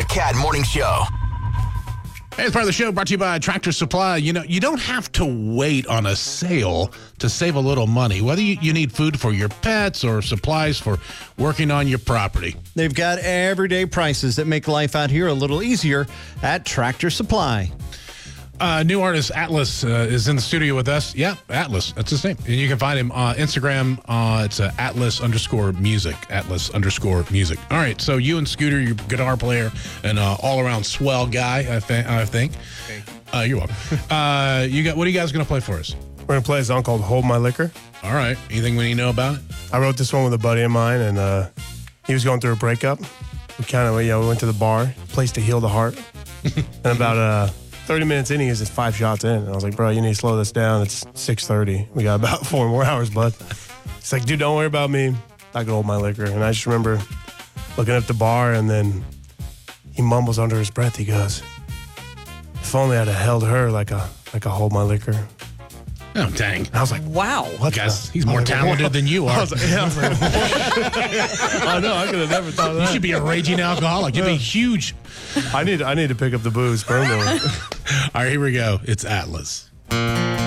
Cat Morning Show. Hey, it's part of the show brought to you by Tractor Supply. You know, you don't have to wait on a sale to save a little money, whether you need food for your pets or supplies for working on your property. They've got everyday prices that make life out here a little easier at Tractor Supply. New artist Atlas is in the studio with us. Yeah, Atlas. That's his name. And you can find him on Instagram. It's Atlas_music. Atlas_music. All right. So you and Scooter, you're a guitar player and all-around swell guy, I think. Okay. You're welcome. What are you guys going to play for us? We're going to play a song called Hold My Liquor. All right. Anything we need to know about it? I wrote this one with a buddy of mine, and he was going through a breakup. We went to the bar, place to heal the heart. And about 30 minutes in, he is just 5 shots in. And I was like, bro, you need to slow this down. It's 6:30. We got about 4 more hours, bud. It's like, dude, don't worry about me. I can hold my liquor. And I just remember looking at the bar, and then he mumbles under his breath. He goes, if only I'd have held her like a hold my liquor. Oh, dang. And I was like, wow. What? Guys, he's more talented than you are. I know, I could have never thought of that. You should be a raging alcoholic. You'd be huge. I need to pick up the booze permanently. All right, here we go. It's Atlas.